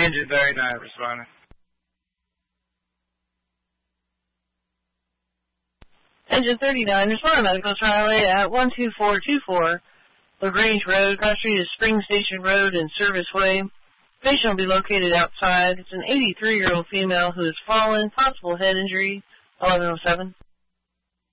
Engine 39 responding. Engine 39, respond medical Charlie at 12424 LaGrange Road, cross street is Spring Station Road and Service Way. Patient will be located outside. It's an 83-year-old female who has fallen, possible head injury, 1107.